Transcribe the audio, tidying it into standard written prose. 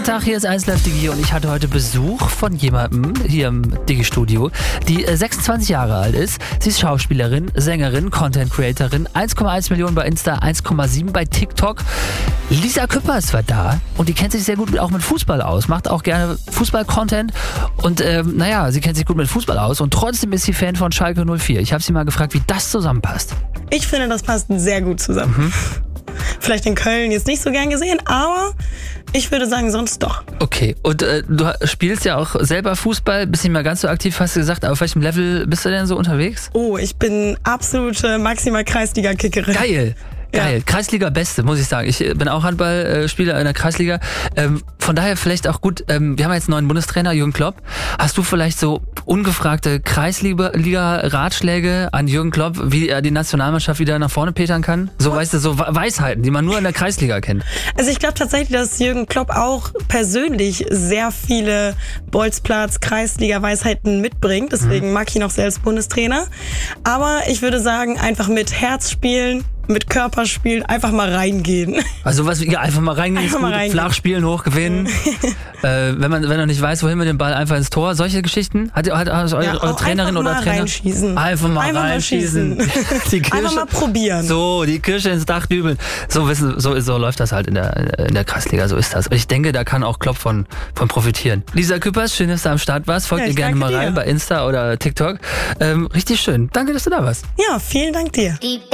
Tag, hier ist 1Live Digi und ich hatte heute Besuch von jemandem hier im Digi-Studio, die 26 Jahre alt ist. Sie ist Schauspielerin, Sängerin, Content-Creatorin, 1,1 Millionen bei Insta, 1,7 bei TikTok. Lisa Küppers war da und die kennt sich sehr gut auch mit Fußball aus, macht auch gerne Fußball-Content und sie kennt sich gut mit Fußball aus und trotzdem ist sie Fan von Schalke 04. Ich habe sie mal gefragt, wie das zusammenpasst. Ich finde, das passt sehr gut zusammen. Vielleicht in Köln jetzt nicht so gern gesehen, aber ich würde sagen, sonst doch. Okay, und du spielst ja auch selber Fußball, bist nicht mehr ganz so aktiv, hast du gesagt, aber auf welchem Level bist du denn so unterwegs? Oh, ich bin absolute maximal Kreisliga-Kickerin. Geil. Geil, ja. Kreisliga-Beste, muss ich sagen. Ich bin auch Handballspieler in der Kreisliga. Von daher vielleicht auch gut, wir haben jetzt einen neuen Bundestrainer, Jürgen Klopp. Hast du vielleicht so ungefragte Kreisliga-Ratschläge an Jürgen Klopp, wie er die Nationalmannschaft wieder nach vorne petern kann? So, weißt du, so Weisheiten, die man nur in der Kreisliga kennt. Also ich glaube tatsächlich, dass Jürgen Klopp auch persönlich sehr viele Bolzplatz-Kreisliga-Weisheiten mitbringt. Deswegen mag ich ihn auch sehr als Bundestrainer. Aber ich würde sagen, einfach mit Herz spielen, mit Körper spielen, einfach mal reingehen. Also einfach mal reingehen, einfach mal reingehen. Flach spielen, hoch gewinnen. Wenn man nicht weiß, wohin mit dem Ball, einfach ins Tor. Solche Geschichten? Hat eure Trainerin oder Trainer? Reinschießen. Einfach mal reinschießen. Einfach mal probieren. So, die Kirsche ins Dach dübeln. So läuft das halt in der Kreisliga, so ist das. Und ich denke, da kann auch Klopp von profitieren. Lisa Küppers, schön, dass du am Start warst. Folgt ihr gerne mal rein bei Insta oder TikTok. Richtig schön. Danke, dass du da warst. Ja, vielen Dank dir.